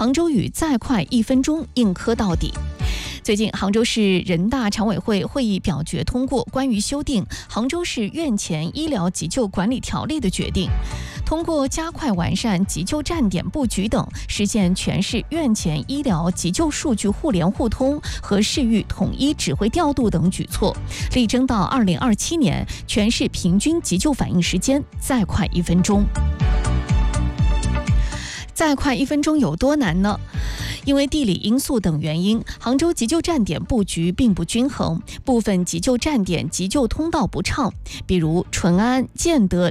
杭州语再快1分钟硬磕到底。最近，杭州市人大常委会会议表决通过关于修订《杭州市院前医疗急救管理条例》的决定，通过加快完善急救站点布局等，实现全市院前医疗急救数据互联互通和市域统一指挥调度等举措，力争到2027年全市平均急救反应时间再快1分钟。再快1分钟有多难呢？因为地理因素等原因，杭州急救站点布局并不均衡，部分急救站点急救通道不畅，比如淳安、建德、